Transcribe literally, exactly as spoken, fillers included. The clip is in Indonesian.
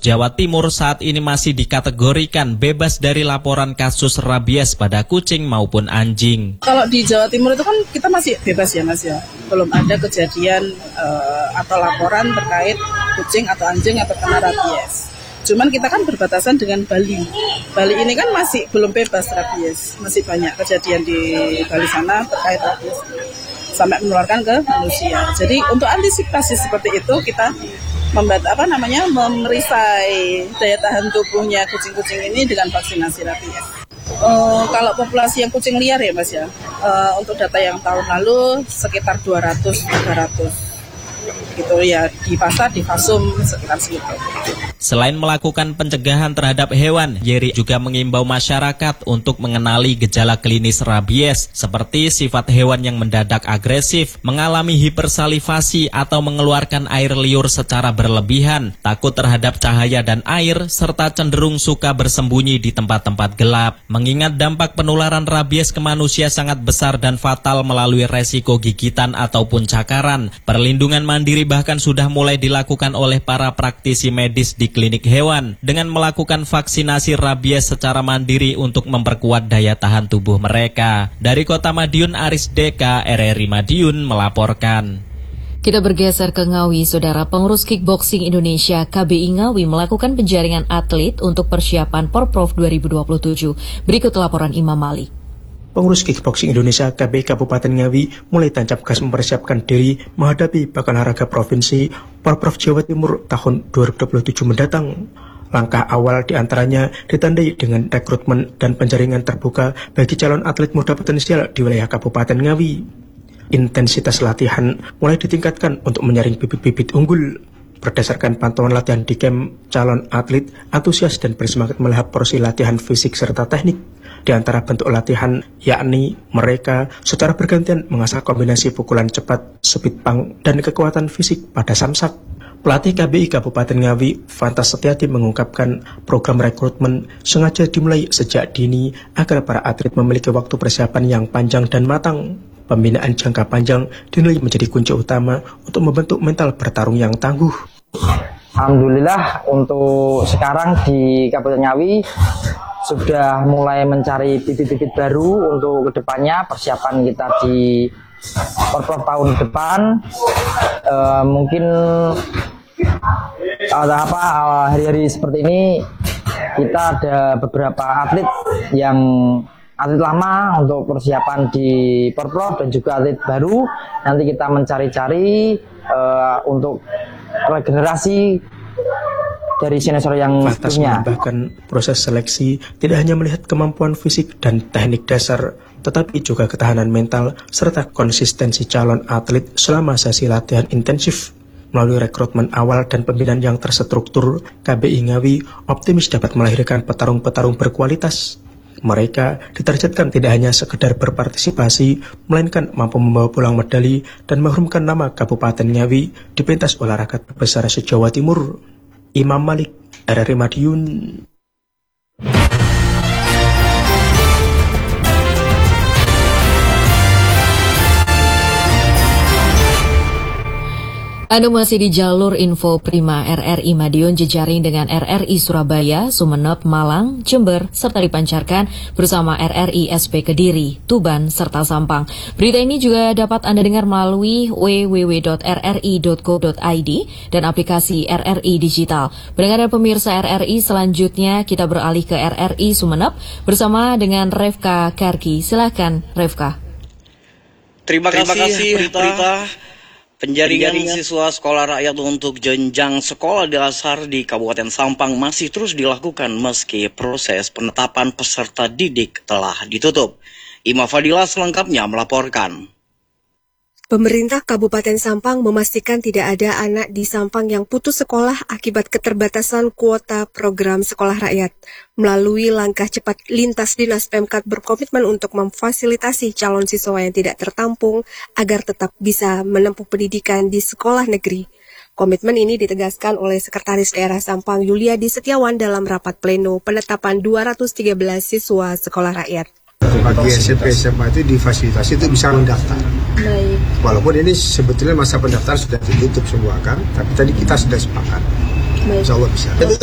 Jawa Timur saat ini masih dikategorikan bebas dari laporan kasus rabies pada kucing maupun anjing. Kalau di Jawa Timur itu kan kita masih bebas ya Mas ya. Belum ada kejadian uh, atau laporan terkait kucing atau anjing yang terkena rabies. Cuman kita kan berbatasan dengan Bali. Bali ini kan masih belum bebas rabies. Masih banyak kejadian di Bali sana terkait rabies sampai menularkan ke manusia. Jadi untuk antisipasi seperti itu kita membuat apa namanya memerisai daya tahan tubuhnya kucing-kucing ini dengan vaksinasi rabies. Uh, kalau populasi yang kucing liar ya Mas ya, uh, untuk data yang tahun lalu sekitar dua ratus tiga ratus. Gitu ya, di pasar, di Fasum sekitar segitu. Selain melakukan pencegahan terhadap hewan, Yeri juga mengimbau masyarakat untuk mengenali gejala klinis rabies seperti sifat hewan yang mendadak agresif, mengalami hipersalivasi atau mengeluarkan air liur secara berlebihan, takut terhadap cahaya dan air, serta cenderung suka bersembunyi di tempat-tempat gelap. Mengingat dampak penularan rabies ke manusia sangat besar dan fatal melalui resiko gigitan ataupun cakaran, perlindungan mandiri bahkan sudah mulai dilakukan oleh para praktisi medis di klinik hewan dengan melakukan vaksinasi rabies secara mandiri untuk memperkuat daya tahan tubuh mereka. Dari Kota Madiun, Aris Deka, R R I Madiun melaporkan. Kita bergeser ke Ngawi, Saudara. Pengurus Kickboxing Indonesia K B I Ngawi melakukan penjaringan atlet untuk persiapan Porprov dua ribu dua puluh tujuh. Berikut laporan Imam Malik. Pengurus Kickboxing Indonesia K B I Kabupaten Ngawi mulai tancap gas mempersiapkan diri menghadapi Pekan Olahraga Provinsi Porprov Jawa Timur tahun dua ribu dua puluh tujuh mendatang. Langkah awal diantaranya ditandai dengan rekrutmen dan penjaringan terbuka bagi calon atlet muda potensial di wilayah Kabupaten Ngawi. Intensitas latihan mulai ditingkatkan untuk menyaring bibit-bibit unggul. Berdasarkan pantauan latihan di camp, calon atlet antusias dan bersemangat melihat porsi latihan fisik serta teknik. Di antara bentuk latihan, yakni mereka secara bergantian mengasah kombinasi pukulan cepat, speed punk, dan kekuatan fisik pada samsak. Pelatih K B I Kabupaten Ngawi, Fantas Setiati mengungkapkan program rekrutmen sengaja dimulai sejak dini agar para atlet memiliki waktu persiapan yang panjang dan matang. Pembinaan jangka panjang dinilai menjadi kunci utama untuk membentuk mental bertarung yang tangguh. Alhamdulillah untuk sekarang di Kabupaten Ngawi sudah mulai mencari bibit-bibit baru untuk kedepannya persiapan kita di Porprov tahun depan. E, mungkin ada apa hari-hari seperti ini kita ada beberapa atlet yang atlet lama untuk persiapan di Porprov dan juga atlet baru. Nanti kita mencari-cari e, untuk regenerasi dari senior yang Fantas menambahkan proses seleksi tidak hanya melihat kemampuan fisik dan teknik dasar, tetapi juga ketahanan mental serta konsistensi calon atlet selama sesi latihan intensif. Melalui rekrutmen awal dan pembinaan yang terstruktur, K B I Ngawi optimis dapat melahirkan petarung-petarung berkualitas. Mereka ditargetkan tidak hanya sekedar berpartisipasi, melainkan mampu membawa pulang medali dan mengharumkan nama Kabupaten Ngawi di pentas olahraga terbesar se-Jawa Timur. Imam Malik, R R I Madiun. Anda masih di jalur info Prima R R I Madiun, jejaring dengan R R I Surabaya, Sumeneb, Malang, Jember, serta dipancarkan bersama R R I S P Kediri, Tuban, serta Sampang. Berita ini juga dapat Anda dengar melalui w w w dot r r i dot co dot i d dan aplikasi R R I Digital. Pendengar dan pemirsa R R I, selanjutnya kita beralih ke R R I Sumeneb bersama dengan Revka Karki. Silakan, Revka. Terima, Terima kasih, Rita. Rita. Penjaringan siswa sekolah rakyat untuk jenjang sekolah dasar di Kabupaten Sampang masih terus dilakukan meski proses penetapan peserta didik telah ditutup. Ima Fadila selengkapnya melaporkan. Pemerintah Kabupaten Sampang memastikan tidak ada anak di Sampang yang putus sekolah akibat keterbatasan kuota program sekolah rakyat. Melalui langkah cepat lintas, Dinas Pemkat berkomitmen untuk memfasilitasi calon siswa yang tidak tertampung agar tetap bisa menempuh pendidikan di sekolah negeri. Komitmen ini ditegaskan oleh Sekretaris Daerah Sampang Yuliadi Setiawan dalam rapat pleno penetapan dua ratus tiga belas siswa sekolah rakyat. Bagi S M P S M A itu difasilitasi itu bisa mendaftar. Baik. Walaupun ini sebetulnya masa pendaftaran sudah ditutup semua kan, tapi tadi kita sudah sepakat. Insya Allah bisa.